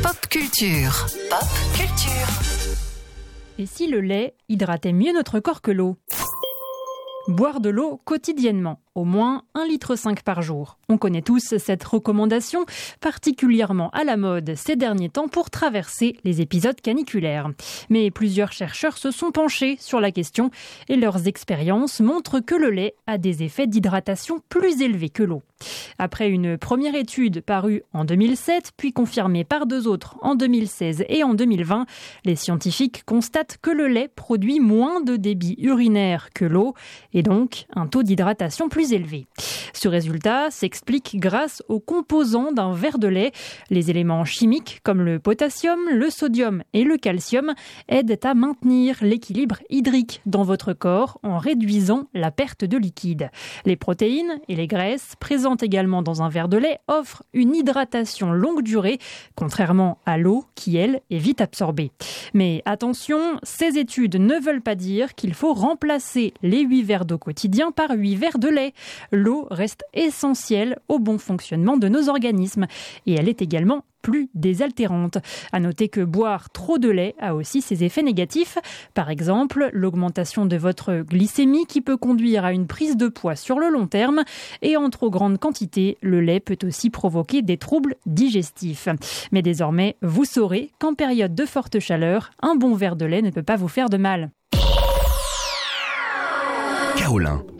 Pop culture. Pop culture. Et si le lait hydratait mieux notre corps que l'eau ? Boire de l'eau quotidiennement, au moins 1,5 litre par jour. On connaît tous cette recommandation, particulièrement à la mode ces derniers temps pour traverser les épisodes caniculaires. Mais plusieurs chercheurs se sont penchés sur la question et leurs expériences montrent que le lait a des effets d'hydratation plus élevés que l'eau. Après une première étude parue en 2007, puis confirmée par 2 autres en 2016 et en 2020, les scientifiques constatent que le lait produit moins de débit urinaire que l'eau et donc un taux d'hydratation plus élevé. Ce résultat s'explique grâce aux composants d'un verre de lait. Les éléments chimiques comme le potassium, le sodium et le calcium aident à maintenir l'équilibre hydrique dans votre corps en réduisant la perte de liquide. Les protéines et les graisses présentes également dans un verre de lait offrent une hydratation longue durée, contrairement à l'eau qui, elle, est vite absorbée. Mais attention, ces études ne veulent pas dire qu'il faut remplacer les 8 verres d'eau quotidiens par 8 verres de lait. L'eau reste essentielle au bon fonctionnement de nos organismes et elle est également plus désaltérante. À noter que boire trop de lait a aussi ses effets négatifs. Par exemple, l'augmentation de votre glycémie qui peut conduire à une prise de poids sur le long terme. Et en trop grande quantité, le lait peut aussi provoquer des troubles digestifs. Mais désormais, vous saurez qu'en période de forte chaleur, un bon verre de lait ne peut pas vous faire de mal. Kaolin,